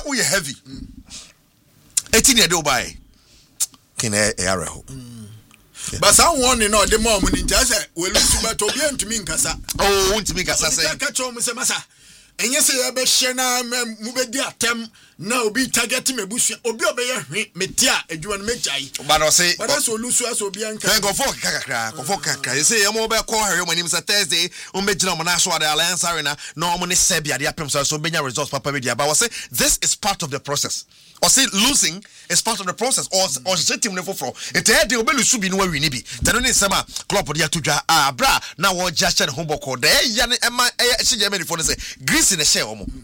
we heavy. 18 year do buy. Can I But someone in all the moment in Jazz will lose but to be to me Kasa. Oh, to me Kasa say catch on Mr. Massa. And yes, I be Shena Mubedia Tem now be targeting me bush obi metia eduan mejai. But I say but that's Lusu as Obianca. Go for Kakra. You say I'm over call her when it's a Thursday, Umbejina Monaswa, the Alliance Arena, normally Serbia, the Apim, so many results, Papa Media. But I say this is part of the process. Or say losing is part of the process, or setting level for it. They will be subbing where we need be. Then only summer club or the Atuja, bra, now what just at home call there, Yan Emma, she Germany for the say, Greece in a shell.